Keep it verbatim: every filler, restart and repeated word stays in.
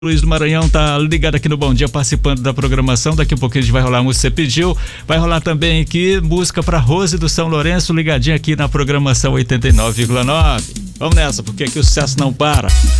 Luiz do Maranhão tá ligado aqui no Bom Dia, participando da programação. Daqui a pouquinho a gente vai rolar a música que você pediu. Vai rolar também aqui música pra Rose do São Lourenço, ligadinha aqui na programação oitenta e nove vírgula nove. Vamos nessa, porque aqui o sucesso não para.